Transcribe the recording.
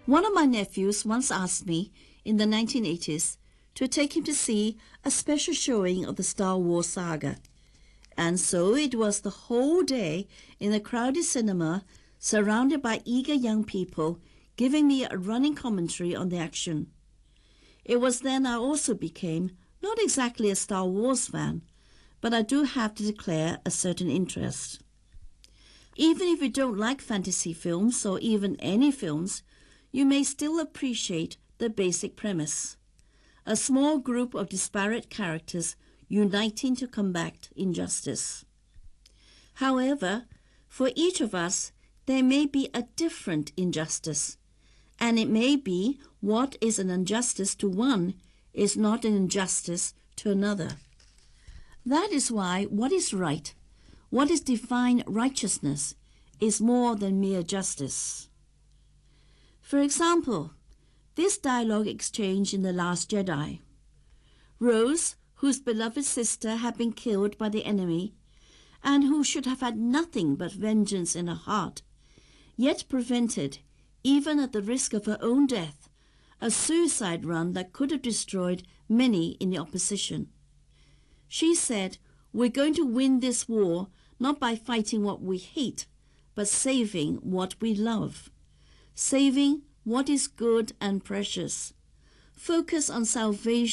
One of my nephews once asked me in the 1980s to take him to see a special showing of the Star Wars saga. And so it was the whole day in a crowded cinema, surrounded by eager young people, giving me a running commentary on the action. It was then I also became not exactly a Star Wars fan, but I do have to declare a certain interest. Even if you don't like fantasy films or even any films, you may still appreciate the basic premise. A small group of disparate characters uniting to combat injustice. However, for each of us, there may be a different injustice, and it may be what is an injustice to one is not an injustice to another. That is why what is right, what is divine righteousness, is more than mere justice. For example, this dialogue exchange in The Last Jedi. Rose, whose beloved sister had been killed by the enemy, and who should have had nothing but vengeance in her heart, yet prevented, even at the risk of her own death, a suicide run that could have destroyed many in the opposition. She said, "We're going to win this war not by fighting what we hate, but saving what we love. Saving what is good and precious. Focus on salvation